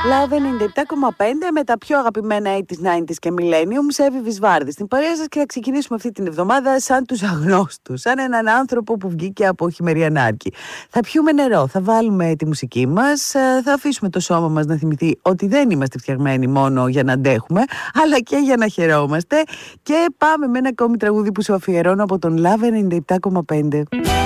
Love 97,5 με τα πιο αγαπημένα 80s, 90s και Millennium σε Εύη Βυσβάρδη. Στην παρέα σας και θα ξεκινήσουμε αυτή την εβδομάδα σαν τους αγνώστους, σαν έναν άνθρωπο που βγήκε από χειμεριανάρκη. Θα πιούμε νερό, θα βάλουμε τη μουσική μας, θα αφήσουμε το σώμα μας να θυμηθεί ότι δεν είμαστε φτιαγμένοι μόνο για να αντέχουμε, αλλά και για να χαιρόμαστε. Και πάμε με ένα ακόμη τραγούδι που σου αφιερώνω από τον Love 97,5.